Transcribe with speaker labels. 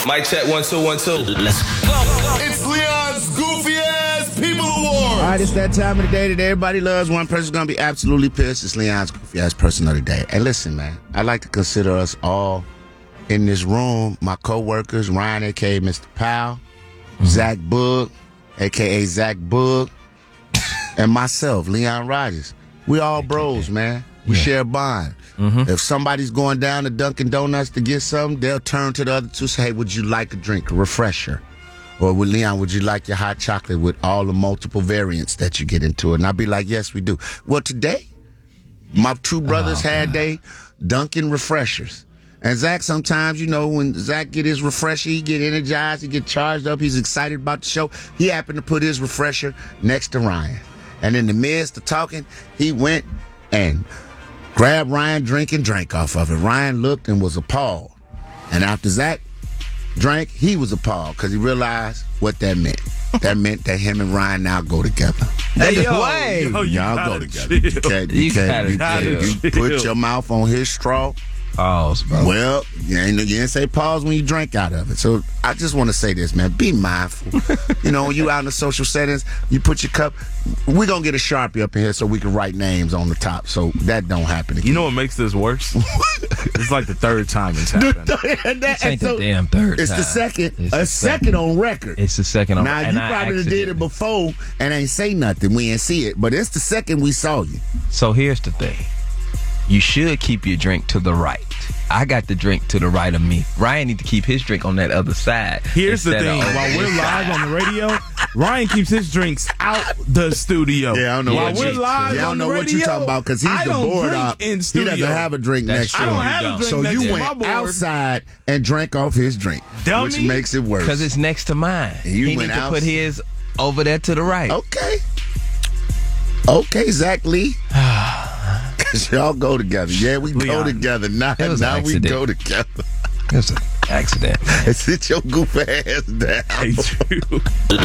Speaker 1: Mic check 1 2 1 2. Let's go.
Speaker 2: It's Leon's Goofy Ass People Award.
Speaker 3: All right, it's that time of the day that everybody loves. One person's going to be absolutely pissed. It's Leon's Goofy Ass Person of the Day. And listen, man, I like to consider us all in this room, my co-workers, Ryan, a.k.a. Mr. Powell, Zach Boog, a.k.a. Zach Boog, and myself, Leon Rogers. We all bros, man. We share a bond. If somebody's going down to Dunkin' Donuts to get something, they'll turn to the other two and say, hey, would you like a drink, a refresher? Or with Leon, would you like your hot chocolate with all the multiple variants that you get into it? And I'll be like, yes, we do. Well, today, my two brothers had they Dunkin' refreshers. And Zach, sometimes, you know, when Zach get his refresher, he get energized, he get charged up, he's excited about the show. He happened to put his refresher next to Ryan. And in the midst of talking, he went and grabbed Ryan drink and drank off of it. Ryan looked and was appalled. And after Zach drank, he was appalled because he realized what that meant. That meant that him and Ryan now go together.
Speaker 4: Hey,
Speaker 3: Y'all go together. You put your mouth on his straw.
Speaker 4: Pause, bro.
Speaker 3: Well, you didn't say pause when you drank out of it. So I just want to say this, man. Be mindful. You know, when you out in the social settings, you put your cup. We're going to get a Sharpie up in here so we can write names on the top. So that don't happen again.
Speaker 5: You know what makes this worse? It's like the third time it's happened.
Speaker 4: It ain't the damn third
Speaker 3: It's
Speaker 4: time.
Speaker 3: the second.
Speaker 4: It's
Speaker 3: a
Speaker 4: the
Speaker 3: second on record.
Speaker 4: It's the second on
Speaker 3: Now,
Speaker 4: record.
Speaker 3: you probably did it before and ain't say nothing. We ain't see it. But it's the second we saw you.
Speaker 4: So here's the thing. You should keep your drink to the right. I got the drink to the right of me. Ryan need to keep his drink on that other side.
Speaker 5: Here's the thing. While we're live on the radio, Ryan keeps his drinks out the studio.
Speaker 3: Yeah, I don't know
Speaker 5: While
Speaker 3: what
Speaker 5: we're
Speaker 3: you,
Speaker 5: live
Speaker 3: yeah, I
Speaker 5: on
Speaker 3: don't
Speaker 5: the
Speaker 3: know what you're
Speaker 5: radio,
Speaker 3: talking about because he's
Speaker 5: I
Speaker 3: the
Speaker 5: don't
Speaker 3: board
Speaker 5: drink
Speaker 3: op.
Speaker 5: in
Speaker 3: He
Speaker 5: studio.
Speaker 3: doesn't have a drink
Speaker 4: That's
Speaker 3: next to
Speaker 4: true.
Speaker 5: I don't
Speaker 3: him.
Speaker 5: have a drink
Speaker 3: So
Speaker 5: next
Speaker 3: you
Speaker 5: to
Speaker 3: went
Speaker 5: my board.
Speaker 3: outside and drank off his drink,
Speaker 5: Dummy.
Speaker 3: which makes it worse.
Speaker 4: Because it's next to mine.
Speaker 3: You
Speaker 4: He
Speaker 3: went
Speaker 4: need to
Speaker 3: out-
Speaker 4: put his over there to the right.
Speaker 3: Okay, Zach Lee. Because y'all go together. Yeah, we go
Speaker 5: Leon.
Speaker 3: together. Now
Speaker 4: It was an
Speaker 3: we
Speaker 4: accident.
Speaker 3: go together.
Speaker 4: It was an accident, man.
Speaker 3: Sit your goof ass down.
Speaker 5: Hey, Drew.